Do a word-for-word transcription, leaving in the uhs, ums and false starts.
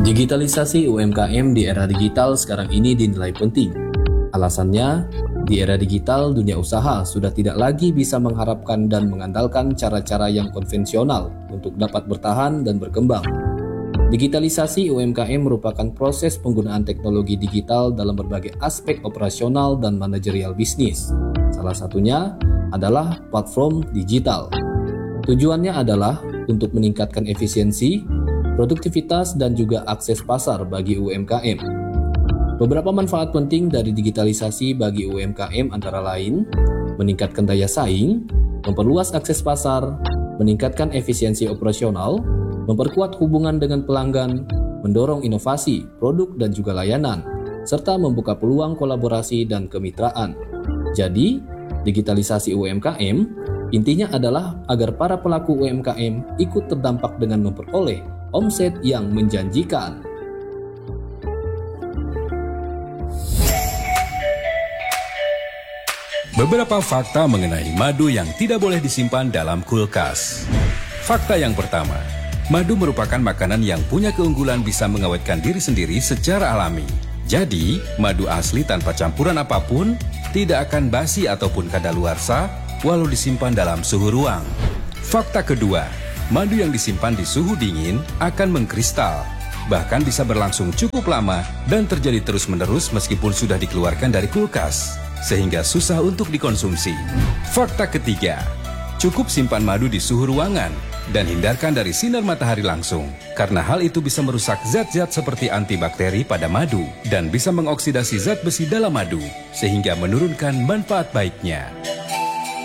Digitalisasi U M K M di era digital sekarang ini dinilai penting. Alasannya, di era digital dunia usaha sudah tidak lagi bisa mengharapkan dan mengandalkan cara-cara yang konvensional untuk dapat bertahan dan berkembang. Digitalisasi U M K M merupakan proses penggunaan teknologi digital dalam berbagai aspek operasional dan manajerial bisnis. Salah satunya adalah platform digital. Tujuannya adalah untuk meningkatkan efisiensi, produktivitas, dan juga akses pasar bagi U M K M. Beberapa manfaat penting dari digitalisasi bagi U M K M antara lain meningkatkan daya saing, memperluas akses pasar, meningkatkan efisiensi operasional, memperkuat hubungan dengan pelanggan, mendorong inovasi, produk dan juga layanan, serta membuka peluang kolaborasi dan kemitraan. Jadi, digitalisasi U M K M intinya adalah agar para pelaku U M K M ikut terdampak dengan memperoleh omset yang menjanjikan. Beberapa fakta mengenai madu yang tidak boleh disimpan dalam kulkas. Fakta yang pertama, madu merupakan makanan yang punya keunggulan bisa mengawetkan diri sendiri secara alami. Jadi, madu asli tanpa campuran apapun tidak akan basi ataupun kadaluarsa walau disimpan dalam suhu ruang. Fakta kedua, madu yang disimpan di suhu dingin akan mengkristal, bahkan bisa berlangsung cukup lama dan terjadi terus-menerus meskipun sudah dikeluarkan dari kulkas, sehingga susah untuk dikonsumsi. Fakta ketiga, cukup simpan madu di suhu ruangan dan hindarkan dari sinar matahari langsung, karena hal itu bisa merusak zat-zat seperti antibakteri pada madu dan bisa mengoksidasi zat besi dalam madu, sehingga menurunkan manfaat baiknya.